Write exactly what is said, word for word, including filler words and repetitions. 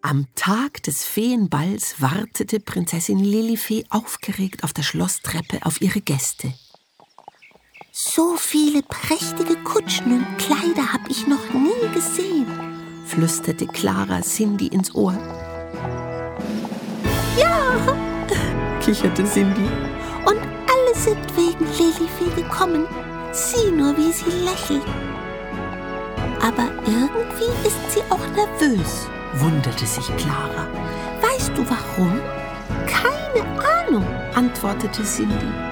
Am Tag des Feenballs wartete Prinzessin Lilifee aufgeregt auf der Schlosstreppe auf ihre Gäste. So viele prächtige Kutschen und Kleider habe ich noch nie gesehen, flüsterte Clara Cindy ins Ohr. Ja, kicherte Cindy. Und alle sind wegen Lilifee gekommen. Sieh nur, wie sie lächelt. Aber irgendwie ist sie auch nervös, wunderte sich Clara. Weißt du warum? Keine Ahnung, antwortete Cindy.